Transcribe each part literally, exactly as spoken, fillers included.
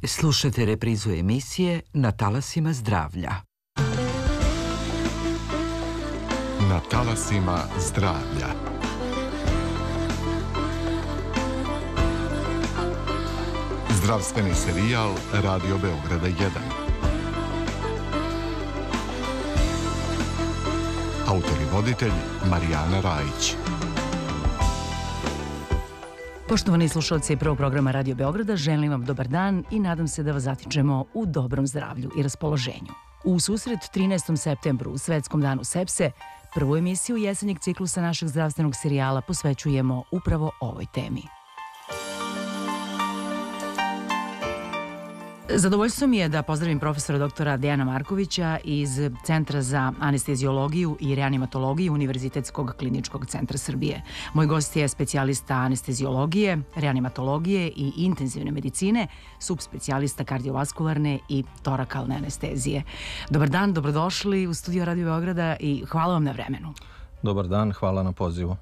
Slušate reprizu emisije Na talasima zdravlja. Na talasima zdravlja. Zdravstveni serijal Radio Beograda jedan. Autor i voditelj Marijana Rajić. Poštovani slušalci prvog programa Radio Beograda, želim vam dobar dan i nadam se da vas zatičemo u dobrom zdravlju i raspoloženju. U susret trinaestom septembru, u Svetskom danu sepse, prvu emisiju jesenjeg ciklusa našeg zdravstvenog serijala posvećujemo upravo ovoj temi. Zadovoljstvo mi je da pozdravim profesora doktora Dejana Markovića iz Centra za anesteziologiju i reanimatologiju Univerzitetskog kliničkog centra Srbije. Moj gost je specijalista anesteziologije, reanimatologije i intenzivne medicine, subspecijalista kardiovaskularne i torakalne anestezije. Dobar dan, dobrodošli u studio Radio Beograda i hvala vam na vremenu. Dobar dan, hvala na pozivu.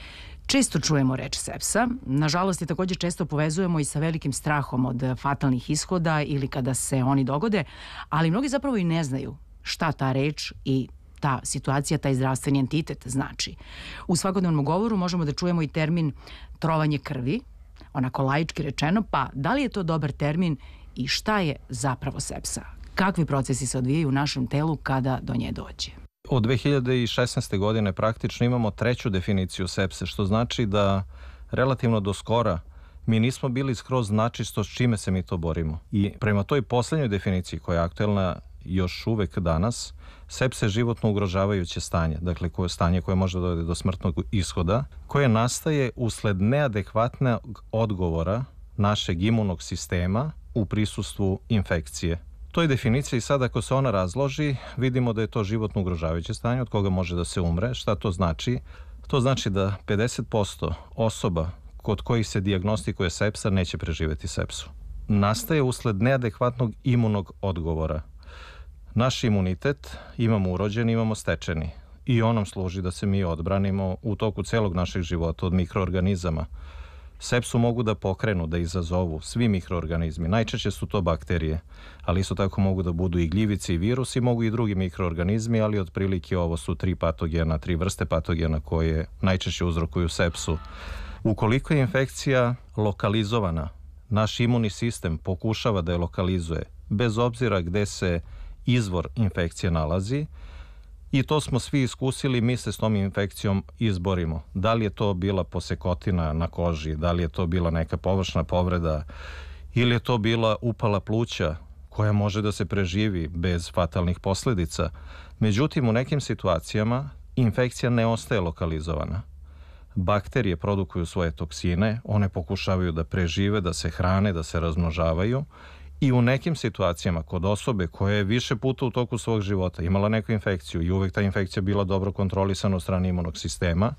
Često čujemo reč sepsa, nažalost je također često povezujemo i sa velikim strahom od fatalnih ishoda ili kada se oni dogode, ali mnogi zapravo i ne znaju šta ta reč i ta situacija, taj zdravstveni entitet znači. U svakodnevnom govoru možemo da čujemo i termin trovanje krvi, onako laički rečeno, pa da li je to dobar termin i šta je zapravo sepsa? Kakvi procesi se odvijaju u našem telu kada do nje dođe? Od dve hiljade šesnaeste. godine praktično imamo treću definiciju sepse, što znači da relativno do skora mi nismo bili skroz načisto s čime se mi to borimo. I prema toj posljednjoj definiciji koja je aktuelna još uvek danas, sepsa je životno ugrožavajuće stanje, dakle koje stanje koje može dovesti do smrtnog ishoda, koje nastaje usled neadekvatnog odgovora našeg imunog sistema u prisustvu infekcije. To je definicija i sad ako se ona razloži, vidimo da je to životno ugrožavajuće stanje od koga može da se umre. Šta to znači? To znači da pedeset posto osoba kod kojih se dijagnostikuje sepsa neće preživjeti sepsu. Nastaje usled neadekvatnog imunog odgovora. Naš imunitet imamo urođeni, imamo stečeni i on nam služi da se mi odbranimo u toku celog našeg života od mikroorganizama. Sepsu mogu da pokrenu, da izazovu svi mikroorganizmi. Najčešće su to bakterije, ali isto tako mogu da budu i gljivice i virusi, mogu i drugi mikroorganizmi, ali otprilike ovo su tri patogena, tri vrste patogena koje najčešće uzrokuju sepsu. Ukoliko je infekcija lokalizovana, naš imunni sistem pokušava da je lokalizuje, bez obzira gde se izvor infekcije nalazi, i to smo svi iskusili, mi se s tom infekcijom izborimo. Da li je to bila posekotina na koži, da li je to bila neka površna povreda ili je to bila upala pluća koja može da se preživi bez fatalnih posljedica. Međutim, u nekim situacijama infekcija ne ostaje lokalizovana. Bakterije produkuju svoje toksine, one pokušavaju da prežive, da se hrane, da se razmnožavaju. I u nekim situacijama kod osobe koja je više puta u toku svog života imala neku infekciju i uvek ta infekcija bila dobro kontrolisana od strane imunog sistema,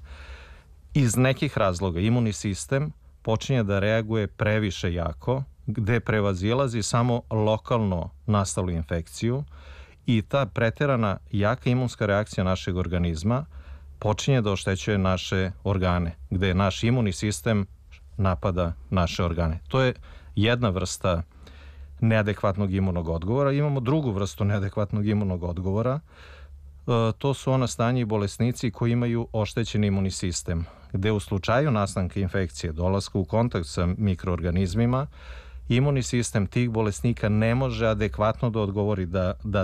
iz nekih razloga imunni sistem počinje da reaguje previše jako, gde prevazilazi samo lokalno nastalu infekciju i ta preterana jaka imunska reakcija našeg organizma počinje da oštećuje naše organe, gde naš imunni sistem napada naše organe. To je jedna vrsta neadekvatnog imunog odgovora. Imamo drugu vrstu neadekvatnog imunog odgovora. E, to su ona stanje i bolesnici koji imaju oštećen imunni sistem, gde u slučaju nastanka infekcije, dolaska u kontakt sa mikroorganizmima, imunni sistem tih bolesnika ne može adekvatno da odgovori da, da